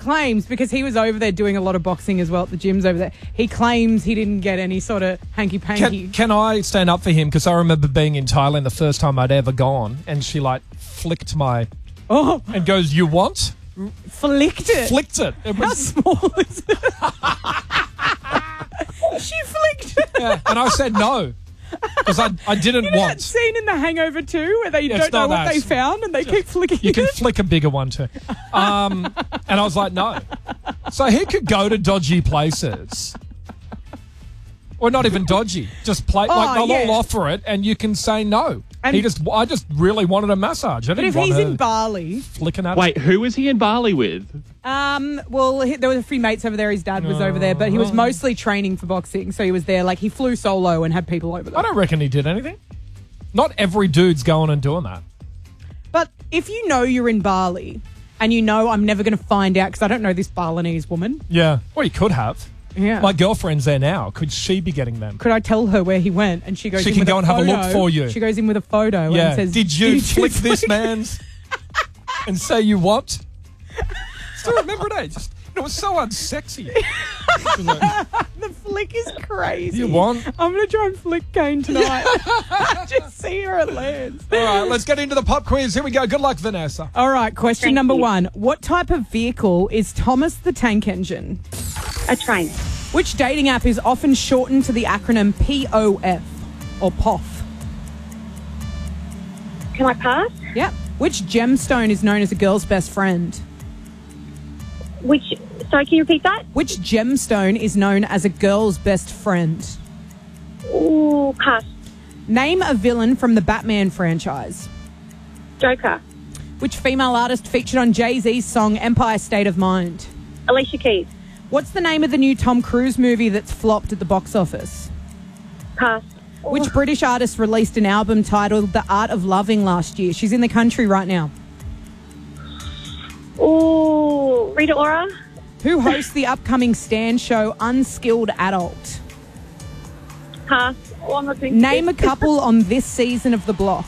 claims, because he was over there doing a lot of boxing as well at the gyms over there, he claims he didn't get any sort of hanky-panky. Can I stand up for him? Because I remember being in Thailand the first time I'd ever gone, and she, like, flicked my... Oh. And goes, you want? Flicked it? Flicked it. How small is it? She flicked it. Yeah, and I said no. Because I didn't want. That scene in The Hangover 2 where they don't know what they found and they keep flicking You it? can flick a bigger one too. And I was like, no. So he could go to dodgy places. Or not even dodgy. Just play. Like, they'll all offer it and you can say no. And I just really wanted a massage. I didn't but if want he's her in Bali... flicking at Wait, who was he in Bali with? Well, there was a few mates over there. His dad was over there, but he was mostly training for boxing. So he was there, like, he flew solo and had people over there. I don't reckon he did anything. Not every dude's going and doing that. But if you know you're in Bali and you know I'm never going to find out because I don't know this Balinese woman. Yeah. Well, you could have. Yeah. My girlfriend's there now. Could she be getting them? Could I tell her where he went? And she goes She in can with go a and photo. have a look for you. She goes in with a photo Yeah. and says, Did you flick this man's and say you what? Still remember that? It was so unsexy. The flick is crazy. You want? I'm going to try and flick Kane tonight. Just see where it lands. All right, let's get into the pop quiz. Here we go. Good luck, Vanessa. All right, question number 1. What type of vehicle is Thomas the Tank Engine? A train. Which dating app is often shortened to the acronym POF or POF? Can I pass? Yep. Which gemstone is known as a girl's best friend? Sorry, can you repeat that? Which gemstone is known as a girl's best friend? Ooh, pass. Name a villain from the Batman franchise. Joker. Which female artist featured on Jay-Z's song Empire State of Mind? Alicia Keys. What's the name of the new Tom Cruise movie that's flopped at the box office? Pass. Which British artist released an album titled The Art of Loving last year? She's in the country right now. Ooh, Rita Ora. Who hosts the upcoming Stan show Unskilled Adult? Pass. Oh, I'm not thinking. Name a couple on this season of The Block.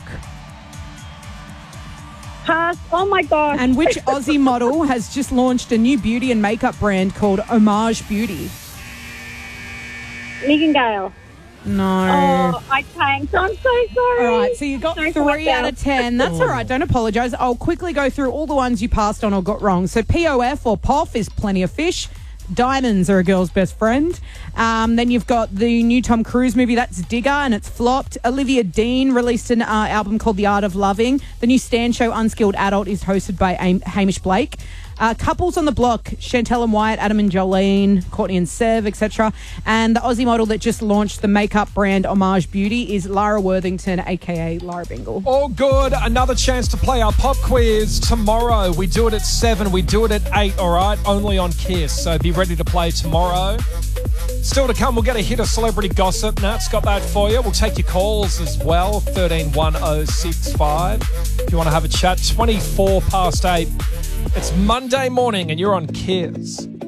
Pass. Oh, my gosh. And which Aussie model has just launched a new beauty and makeup brand called Homage Beauty? Megan Gale. No. Oh, I tanked. I'm so sorry. All right, so you got 3 out of 10. That's all right. Don't apologise. I'll quickly go through all the ones you passed on or got wrong. So POF or POF is plenty of fish. Diamonds are a girl's best friend. Then you've got the new Tom Cruise movie, that's Digger, and it's flopped. Olivia Dean released an album called The Art of Loving. The new Stan show Unskilled Adult is hosted by Hamish Blake. Couples on the block, Chantel and Wyatt, Adam and Jolene, Courtney and Sev, etc. And the Aussie model that just launched the makeup brand Homage Beauty is Lara Worthington, a.k.a. Lara Bingle. All good. Another chance to play our pop quiz tomorrow. We do it at 7. We do it at 8, all right? Only on Kiss. So be ready to play tomorrow. Still to come, we'll get a hit of celebrity gossip. Nat's got that for you. We'll take your calls as well, 131065. If you want to have a chat, 24 past 8. It's Monday morning and you're on Kiss.